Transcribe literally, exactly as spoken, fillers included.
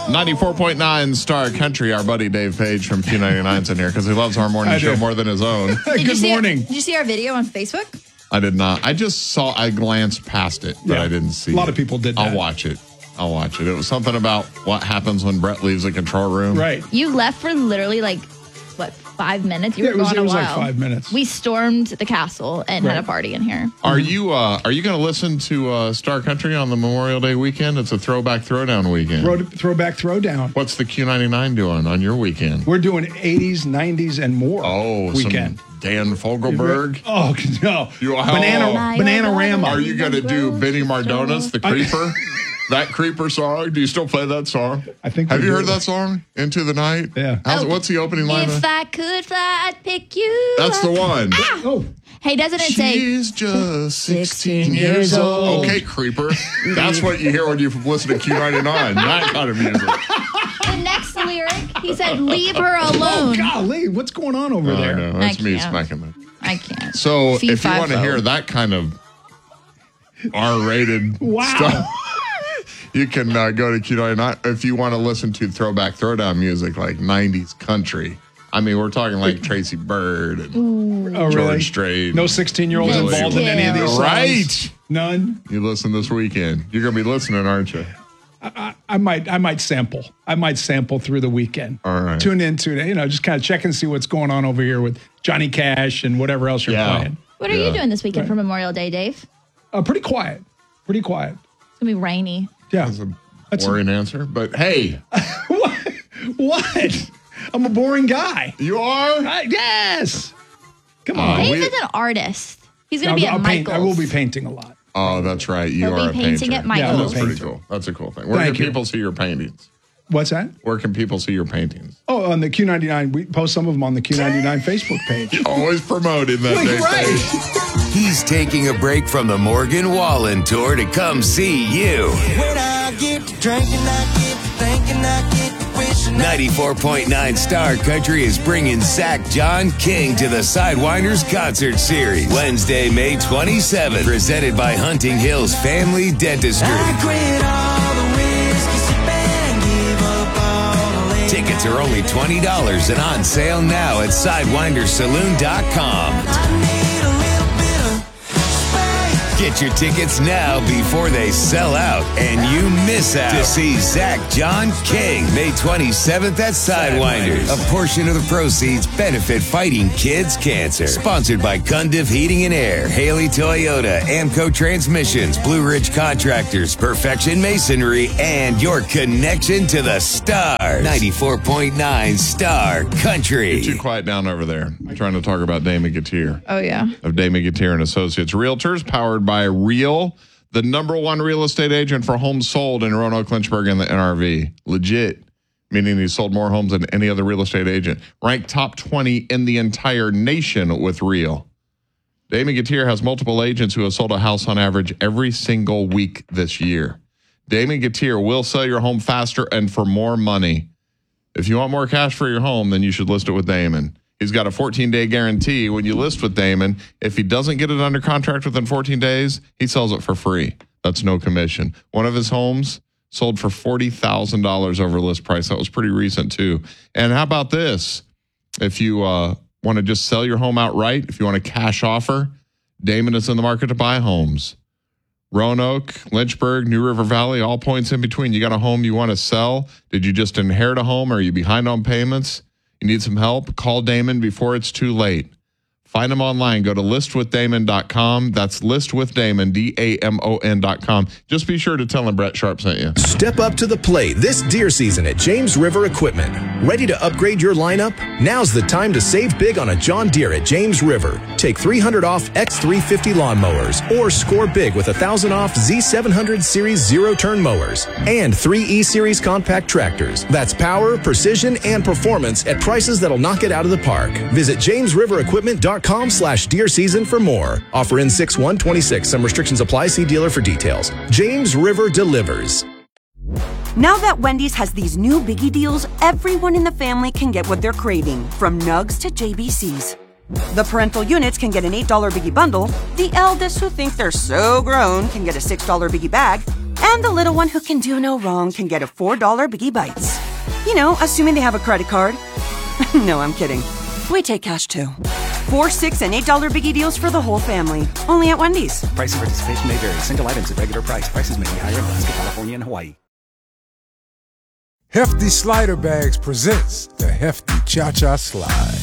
ninety-four point nine Star Country. Our buddy Dave Page from Q ninety-nine's in here because he loves our morning I show do. more than his own. Good you see morning. Our, did you see our video on Facebook? I did not. I just saw, I glanced past it, but Yeah. I didn't see it. A lot of people did that. I'll watch it. I'll watch it. It was something about what happens when Brett leaves the control room. Right. You left for literally like, what, five minutes? You Yeah, were it was- gone it a was like while. five minutes. We stormed the castle and Right. had a party in here. Are you uh, Are you going to listen to uh, Star Country on the Memorial Day weekend? It's a throwback throwdown weekend. Throw, throwback throwdown. What's the Q ninety-nine doing on your weekend? We're doing eighties, nineties, and more Oh, weekend. some Dan Fogelberg. Oh, no. You- oh. Banana, Banana-rama. Are you going to do Benny Mardones, the I- Creeper? That Creeper song? Do you still play that song? I think Have we you do. heard that song? Into the Night? Yeah. How's, what's the opening line? If of- I could fly, I'd pick you That's the up. one. Oh, Hey, doesn't it say... She's just sixteen years old. Okay, Creeper. That's what you hear when you listen to Q ninety-nine. That kind of music. The next lyric, he said, leave her oh, alone. golly. What's going on over Oh, there? no, that's I me can't. smacking that. I can't. So Fee if you fi want to fo. hear that kind of R-rated Wow. stuff, you can uh, go to Q ninety-nine. If you want to listen to throwback throwdown music like nineties country, I mean, we're talking like Tracy Bird and Oh, George really? Strait. No sixteen-year-olds Really? involved in any of these songs? Right. None? You listen this weekend. You're going to be listening, aren't you? I might I might sample. I might sample through the weekend. All right. Tune into it, you know, just kind of check and see what's going on over here with Johnny Cash and whatever else you're Yeah. playing. What are Yeah. you doing this weekend Right. for Memorial Day, Dave? Uh, pretty quiet. Pretty quiet. It's going to be rainy. Yeah. That's a That's a- boring answer. But hey, what? What? I'm a boring guy. you are? I, yes. Come Uh, on. Dave we- is an artist. He's going I'll- to be at I'll paint- Michael's. I will be painting a lot. Oh, that's right. You He'll are be a painting painter. at Michael's. That's Yeah, I'm a pretty painter. cool. That's a cool thing. Where Thank can you. people see your paintings? What's that? Where can people see your paintings? Oh, on the Q ninety-nine. We post some of them on the Q ninety-nine Facebook page. Always promoting that day. Right. He's taking a break from the Morgan Wallen tour to come see you. When I get to drinking, I get to thinking, I get to wishing. ninety-four point nine Star Country is bringing Zach John King to the Sidewinders Concert Series. Wednesday, May twenty-seventh. Presented by Hunting Hills Family Dentistry. I quit all the whiskey, sip and give up all the lean. Tickets are only twenty dollars and on sale now at sidewinders saloon dot com. I need a little bit of space. Get your tickets now before they sell out and you miss out. To see Zach John King, May twenty-seventh at Sidewinders. A portion of the proceeds benefit Fighting Kids Cancer. Sponsored by Cundiff Heating and Air, Haley Toyota, Amco Transmissions, Blue Ridge Contractors, Perfection Masonry, and your connection to the stars. ninety-four point nine Star Country. Too quiet down over there. I'm trying to talk about Damon Gutierrez Oh, yeah. of Damon Gutierrez and Associates Realtors, powered by Real, the number one real estate agent for homes sold in Roanoke, Lynchburg, and the N R V. Legit, meaning he sold more homes than any other real estate agent. Ranked top twenty in the entire nation with Real. Damon Gutierrez has multiple agents who have sold a house on average every single week this year. Damon Gutierrez will sell your home faster and for more money. If you want more cash for your home, then you should list it with Damon. He's got a fourteen-day guarantee when you list with Damon. If he doesn't get it under contract within fourteen days, he sells it for free. That's no commission. One of his homes sold for forty thousand dollars over list price. That was pretty recent, too. And how about this? If you uh, want to just sell your home outright, if you want a cash offer, Damon is in the market to buy homes. Roanoke, Lynchburg, New River Valley, all points in between. You got a home you want to sell? Did you just inherit a home? Are you behind on payments? You need some help? Call Damon before it's too late. Find him online. Go to list with damon dot com. That's list with damon, D A M O N dot com. Just be sure to tell him Brett Sharp sent you. Step up to the plate this deer season at James River Equipment. Ready to upgrade your lineup? Now's the time to save big on a John Deere at James River. Take three hundred off X three fifty lawnmowers or score big with one thousand off Z seven hundred series zero-turn mowers and three E series compact tractors. That's power, precision, and performance at prices that'll knock it out of the park. Visit james river equipment dot com slash deer season for more. Offer in six one twenty-six. Some restrictions apply. See dealer for details. James River delivers. Now that Wendy's has these new biggie deals, everyone in the family can get what they're craving, from nugs to J B Cs. The parental units can get an eight dollar Biggie bundle, the eldest who think they're so grown can get a six dollar Biggie bag, and the little one who can do no wrong can get a four dollar Biggie Bites. You know, assuming they have a credit card. No, I'm kidding. We take cash too. Four, six, and eight dollar Biggie deals for the whole family. Only at Wendy's. Price and participation may vary. Single items at regular price. Prices may be higher in Alaska, California, and Hawaii. Hefty Slider Bags presents the Hefty Cha-Cha Slide.